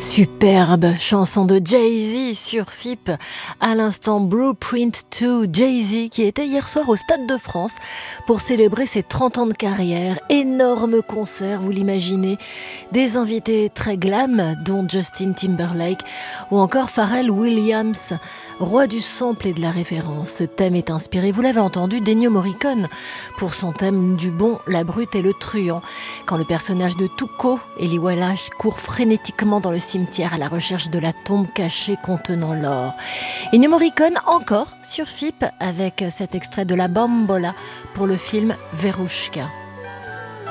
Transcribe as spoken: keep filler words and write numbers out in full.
Superbe chanson de Jay-Z sur F I P. À l'instant, Blueprint deux, Jay-Z qui était hier soir au Stade de France pour célébrer ses trente ans de carrière. Énorme concert, vous l'imaginez. Des invités très glam, dont Justin Timberlake ou encore Pharrell Williams, roi du sample et de la référence. Ce thème est inspiré, vous l'avez entendu, d'Ennio Morricone pour son thème du bon, la brute et le truand. Quand le personnage de Tuco, Eli Wallach, court frénétiquement dans le cimetière à la recherche de la tombe cachée contenant l'or. Ennio Morricone encore sur F I P avec cet extrait de La Bambola pour le film Verouchka.